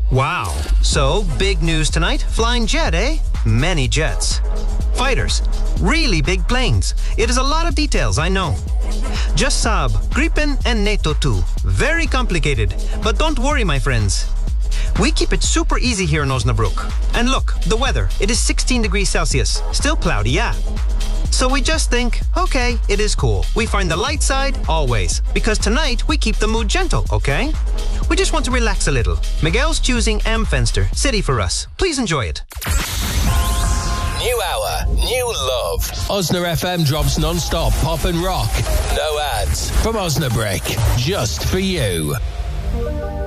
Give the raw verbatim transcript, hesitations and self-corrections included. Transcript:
Wow. So, big news tonight. Flying jet, eh? Many jets. Fighters. Really big planes. It is a lot of details, I know. Just Saab, Gripen and NATO two. Very complicated. But don't worry, my friends. We keep it super easy here in Osnabrück. And look, the weather. It is sixteen degrees Celsius. Still cloudy, yeah. So we just think, okay, it is cool. We find the light side, always. Because tonight, we keep the mood gentle, okay? We just want to relax a little. Miguel's choosing Amfenster, City for us. Please enjoy it. New hour, new love. Osna F M drops non-stop pop and rock. No ads. From Osnabrück, just for you.